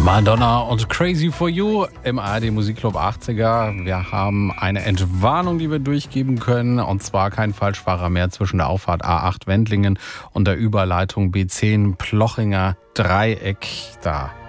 Madonna und Crazy for You im ARD Musikclub 80er. Wir haben eine Entwarnung, die wir durchgeben können. Und zwar kein Falschfahrer mehr zwischen der Auffahrt A8 Wendlingen und der Überleitung B10 Plochinger Dreieck. Da